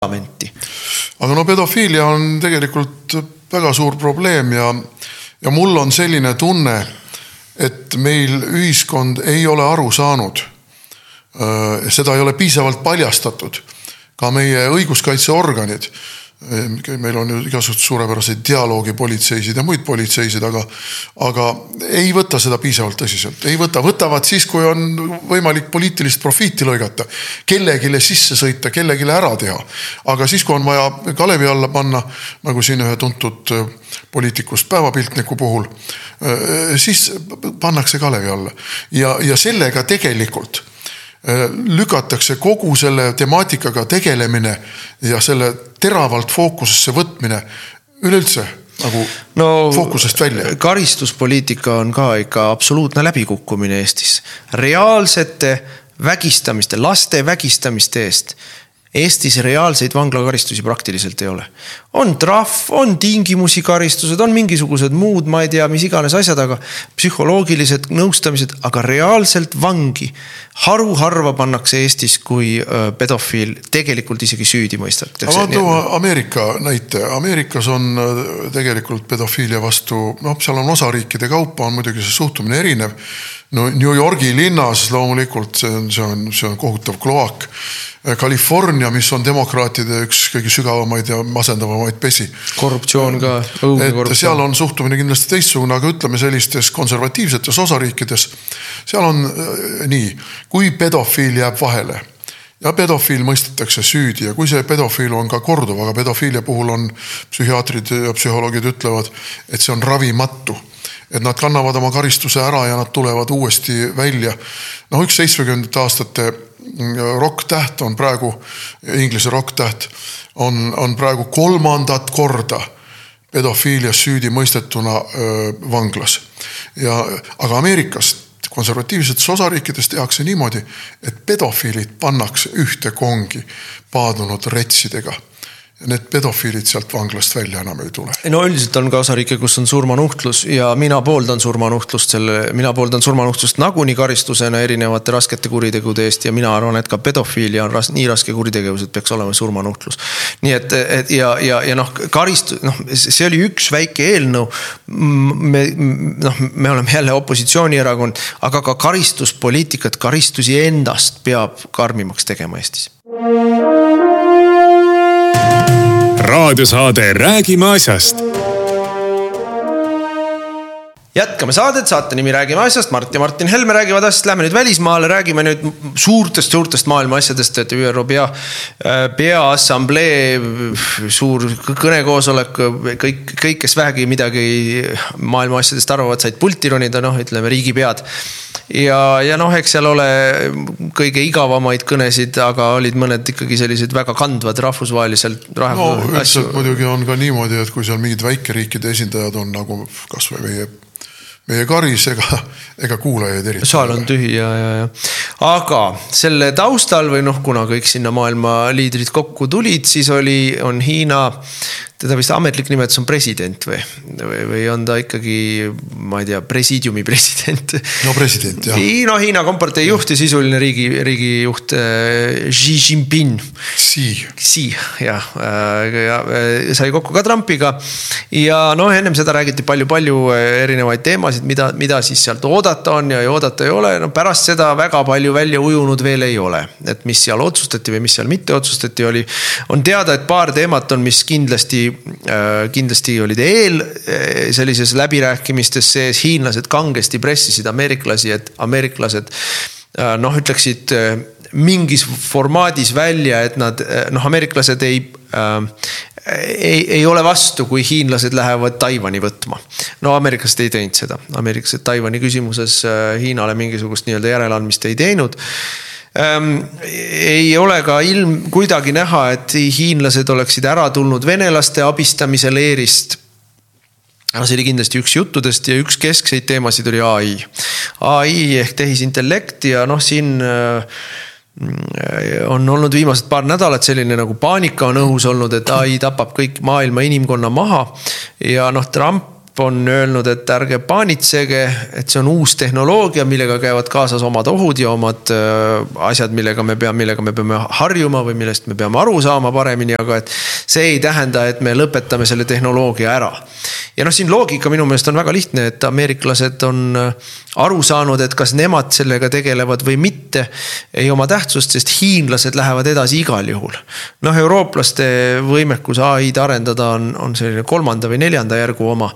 parlamenti. Aga no pedofiilia on tegelikult väga suur probleem ja mul on selline tunne, et meil ühiskond ei ole aru saanud, seda ei ole piisavalt paljastatud, ka meie õiguskaitseorganid, meil on ju igasugused suurepäraseid dialoogipolitseisid ja muid politseisid, aga ei võta seda piisavalt tõsiselt. Ei võtavad siis, kui on võimalik poliitilist profiiti lõigata, kellegile sisse sõita, kellegile ära teha. Aga siis, kui on vaja kalevi alla panna, nagu siin ühe tuntud poliitikust päevapiltniku puhul, siis pannakse kalevi alla. Ja sellega tegelikult lükatakse kogu selle temaatikaga tegelemine ja selle teravalt fookusesse võtmine üleüldse nagu fookusest välja. Karistuspoliitika on ka ikka absoluutne läbikukkumine Eestis. Reaalsete vägistamiste, laste vägistamiste eest Eestis reaalseid vanglakaristusi praktiliselt ei ole. On trahv, on tingimusi karistused, on mingisugused muud, ma ei tea, mis iganes asjad, aga psühholoogilised nõustamised, aga reaalselt vangi harva pannakse Eestis, kui pedofiil tegelikult isegi süüdi mõistetakse. Aga tuua Ameerika näite. Ameerikas on tegelikult pedofiilia vastu, seal on osariikide kaupa, on muidugi see suhtumine erinev. No New Yorgi linnas loomulikult see on kohutav kloak. California, mis on demokraatide üks kõige sügavamaid ja masendavamaid pesi. Korruptsioon ka. Seal on suhtumine kindlasti teistsugune, aga ütleme sellistes konservatiivsetes osariikides, seal on nii, kui pedofiil jääb vahele ja pedofiil mõistetakse süüdi ja kui see pedofiil on ka korduv, aga pedofiilia puhul on psühhiaatrid ja psühholoogid ütlevad, et see on ravimatu. Et nad kannavad oma karistuse ära ja nad tulevad uuesti välja. Üks 70 aastate rock-täht on praegu, inglise rock-täht, on praegu 3. korda pedofiilias süüdi mõistetuna vanglas. Aga Ameerikas konservatiivsetes osariikides tehakse niimoodi, et pedofiilid pannakse ühte kongi paadunud retsidega. Need pedofiilid sealt vanglast välja enam ei tule. No üldiselt on ka osariike, kus on surmanuhtlus ja mina pooldan surmanuhtlust naguni karistusena erinevate raskete kuritegude eest ja mina arvan, et ka pedofiilia on nii raske kuritegevus, et peaks olema surmanuhtlus. Nii et see oli üks väike eelnõu, me oleme jälle opositsioonierakond, aga ka karistuspoliitikat, karistusi endast peab karmimaks tegema Eestis. Raadiosaade Räägime asjast. Jätkame saadet, saate nimi Räägime asjast, Mart ja Martin Helme räägivad asjast, lähme nüüd välismaale, räägime nüüd suurtest maailma asjadest, et ÜRO peaassamblee, suur kõnekoosolek, kõik, kes vähegi midagi maailma asjadest arvavad, said pulti ronida, ütleme riigipead. Ja eks seal ole kõige igavamaid kõnesid, aga olid mõned ikkagi sellised väga kandvad rahvusvaheliselt. Üldiselt muidugi on ka niimoodi, et kui seal mingid väikeriikide esindajad on nagu kas või meie karis ega kuulajaid eriti. Saal on tühi ja. Aga selle taustal või kuna kõik sinna maailma liidrid kokku tulid, siis on Hiina, teda vist ametlik nimetus on president või on ta ikkagi, ma ei tea, presiidiumi president. No president, jah. Hiina kompartei juht ja sisuline riigijuht Xi Jinping. Xi, jah. Sai kokku ka Trumpiga ja ennem seda räägiti palju erinevaid teemasid, mida siis sealt oodata on ja oodata ei ole. Pärast seda väga palju välja ujunud veel ei ole, et mis seal otsustati või mis seal mitte otsustati oli. On teada, et paar teemat on, mis kindlasti olid sellises läbirääkimistes sees. Hiinlased kangesti pressisid ameeriklasi, et ameeriklased ütleksid mingis formaadis välja, et nad, ameeriklased ei ole vastu, kui hiinlased lähevad Taiwani võtma. Ameeriklased ei teinud seda. Ameeriklased Taiwani küsimuses Hiinale mingisugust järeleandmist ei teinud. Ei ole ka kuidagi näha, et hiinlased oleksid ära tulnud venelaste abistamise leerist. See oli kindlasti üks juttudest ja üks keskseid teemasid oli AI. AI ehk tehisintellekt ja siin on olnud viimased paar nädalat selline nagu paanika on õhus olnud, et AI tapab kõik maailma inimkonna maha ja Trump on öelnud, et ärge paanitsege, et see on uus tehnoloogia, millega käivad kaasas omad ohud ja omad asjad, millega me peame harjuma või millest me peame aru saama paremini, aga et see ei tähenda, et me lõpetame selle tehnoloogia ära. Ja siin loogika minu meelest on väga lihtne, et ameeriklased on aru saanud, et kas nemad sellega tegelevad või mitte, ei oma tähtsust, sest hiinlased lähevad edasi igal juhul. Eurooplaste võimekus AI-d arendada on selline 3. või 4. järgu oma.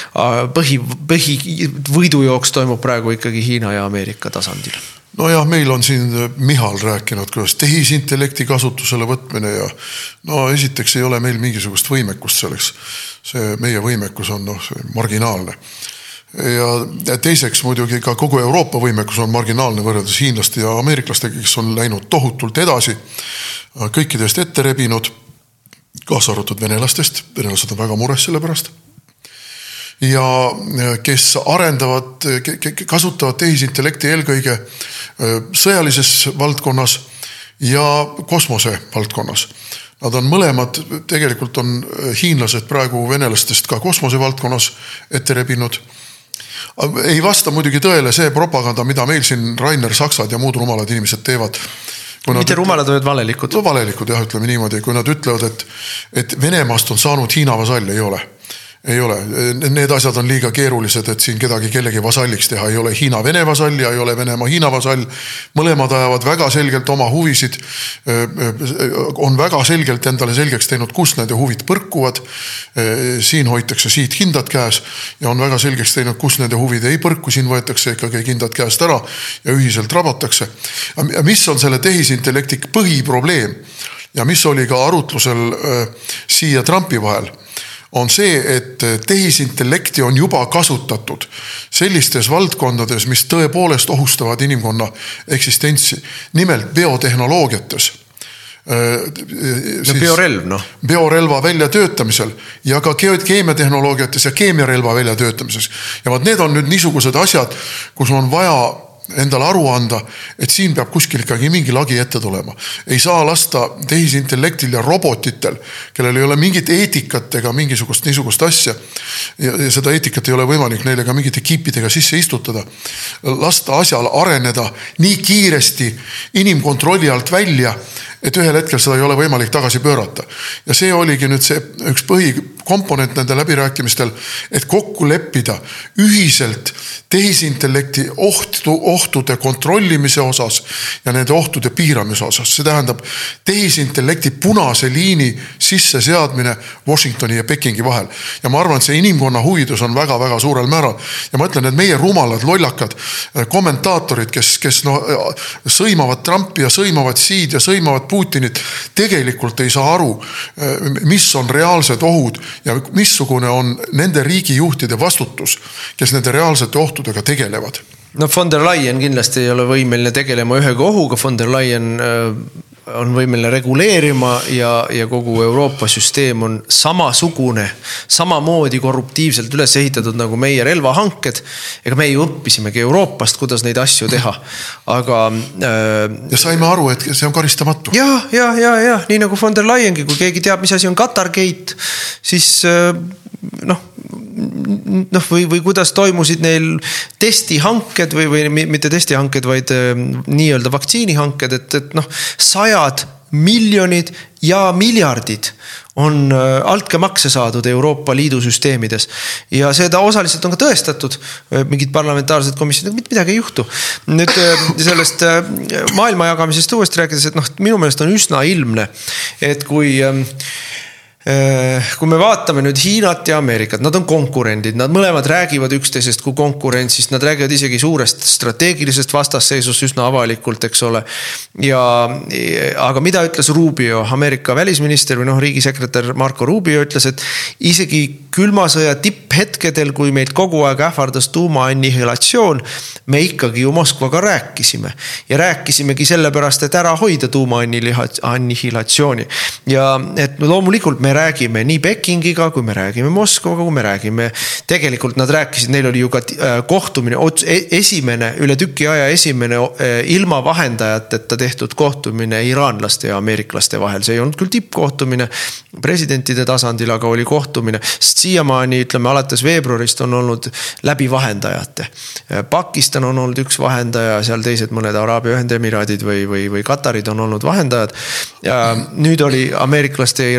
Võidujooks toimub praegu ikkagi Hiina ja Ameerika tasandil. Nojah, meil on siin Mihal rääkinud, kuidas tehisintellekti kasutusele võtmine ja esiteks ei ole meil mingisugust võimekust selleks. See meie võimekus on marginaalne. Ja teiseks muidugi ka kogu Euroopa võimekus on marginaalne võrreldes hiinlaste ja ameeriklastega, kes on läinud tohutult edasi, kõikidest ette rebinud, kaasa arvatud venelastest, venelased on väga mures selle pärast. Ja kes kasutavad tehisintellekti eelkõige sõjalises valdkonnas ja kosmose valdkonnas. Nad on mõlemad, tegelikult on hiinlased praegu venelastest ka kosmose valdkonnas ette rebinud. Ei vasta muidugi tõele see propaganda, mida meil siin Rainer Saksad ja muud rumalad inimesed teevad. Mitte rumalad, oled valelikud. Valelikud, jah, ütleme niimoodi. Kui nad ütlevad, et Venemaast on saanud Hiina vasall, ei ole. Ei ole. Need asjad on liiga keerulised, et siin kellegi vasalliks teha. Ei ole Hiina-Vene vasall ja ei ole Venemaa-Hiina vasall. Mõlemad ajavad väga selgelt oma huvisid. On väga selgelt endale selgeks teinud, kus nende huvid põrkuvad. Siin hoitakse siit hindad käes ja on väga selgeks teinud, kus nende huvid ei põrku. Siin võetakse ikkagi hindad käest ära ja ühiselt rabatakse. Mis on selle tehisintellekti põhiprobleem ja mis oli ka arutlusel siia Trumpi vahel? On see, et tehisintellekti on juba kasutatud sellistes valdkondades, mis tõepoolest ohustavad inimkonna eksistentsi. Nimelt biotehnoloogiates. Biorelv, Biorelva väljatöötamisel ja ka keemiatehnoloogiates ja keemiarelva väljatöötamises. Ja need on nüüd niisugused asjad, kus on vaja endale aru anda, et siin peab kuskil ikkagi mingi lagi ette tulema. Ei saa lasta tehisintellektil ja robotitel, kellel ei ole mingit eetikat ega mingisugust niisugust asja ja seda eetikat ei ole võimalik neile ka mingite kiipidega sisse istutada. Lasta asjal areneda nii kiiresti inimkontrolli alt välja, et ühel hetkel seda ei ole võimalik tagasi pöörata. Ja see oligi nüüd see üks põhikomponent nende läbirääkimistel, et kokku leppida ühiselt tehisintellekti ohtude kontrollimise osas ja nende ohtude piiramise osas. See tähendab tehisintellekti punase liini sisse seadmine Washingtoni ja Pekingi vahel. Ja ma arvan, et see inimkonna huvidus on väga-väga suurel määral. Ja ma ütlen, et meie rumalad, lollakad kommentaatorid, kes sõimavad Trumpi ja sõimavad Xi'd ja sõimavad Putinit, tegelikult ei saa aru, mis on reaalsed ohud ja missugune on nende riigijuhtide vastutus, kes nende reaalsete ohtudega tegelevad. Von der Leyen kindlasti ei ole võimeline tegelema ühega ohuga, von der Leyen on võimeline reguleerima ja kogu Euroopa süsteem on samasugune, samamoodi korruptiivselt üles ehitatud nagu meie relvahanked. Ega me ju õppisimegi Euroopast, kuidas neid asju teha. Aga ja saime aru, et see on karistamatu. Ja, nii nagu von der Leyengi, kui keegi teab, mis asi on Qatargate, siis või kuidas toimusid neil testihanked või mitte testihanked, vaid nii-öelda vaktsiinihanked, et sajad miljonid ja miljardid on altkäemakse saadud Euroopa Liidu süsteemides. Ja seda osaliselt on ka tõestatud, mingid parlamentaarsed komisjonid, midagi ei juhtu. Nüüd sellest maailma jagamisest uuesti rääkides, et minu meelest on üsna ilmne, et kui me vaatame nüüd Hiinat ja Ameerikat, nad on konkurendid, nad mõlemad räägivad üksteisest kui konkurentsist, nad räägivad isegi suurest strateegilisest vastasseisust üsna avalikult, eks ole. Aga mida ütles Rubio, Ameerika välisminister või riigisekretär Marco Rubio ütles, et isegi külmasõja tipphetkedel, kui meid kogu aeg ähvardas tuumaannihilatsioon, me ikkagi ju Moskvaga rääkisime. Ja rääkisimegi sellepärast, et ära hoida tuumaannihilatsiooni. Ja et loomulikult me räägime nii Pekingiga, kui me räägime Moskvaga, kui me räägime, tegelikult nad rääkisid, neil oli ju ka kohtumine, esimene, üle tüki aja esimene ilma vahendajateta tehtud kohtumine iraanlaste ja ameeriklaste vahel. See ei olnud küll tippkohtumine presidentide tasandil, aga oli kohtumine. Siiamaani, ütleme, alates veebruarist on olnud läbi vahendajate. Pakistan on olnud üks vahendaja, seal teised mõned Araabia Ühendemiraadid või Katarid on olnud vahendajad. Ja nüüd oli ameeriklaste